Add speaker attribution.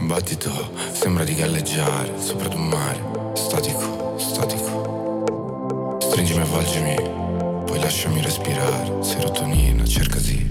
Speaker 1: battito sembra di galleggiare sopra d'un mare statico, statico. Stringimi, avvolgimi, poi lasciami respirare. Serotonina, cercasi